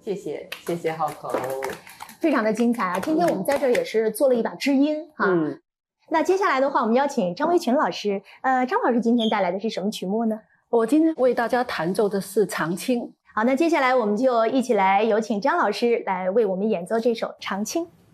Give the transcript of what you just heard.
谢谢，谢谢浩口， 非常的精彩啊！今天我们在这儿也是做了一把知音哈。那接下来的话，我们邀请张维群老师。张老师今天带来的是什么曲目呢？ 我今天为大家弹奏的是长青。 好，那接下来我们就一起来有请张老师来为我们演奏这首长青。